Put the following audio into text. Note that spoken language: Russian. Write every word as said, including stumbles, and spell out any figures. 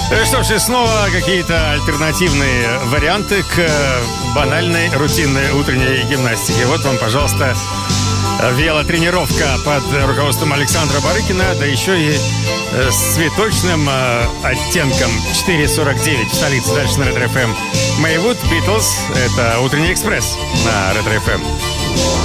Что ж, и снова какие-то альтернативные варианты к банальной рутинной утренней гимнастике. Вот вам, пожалуйста, велотренировка под руководством Александра Барыкина, да еще и с цветочным оттенком. Четыре сорок девять в столице. Дальше на Ретро-эф эм. Maywood, Beatles. Это «Утренний экспресс» на Ретро-эф эм.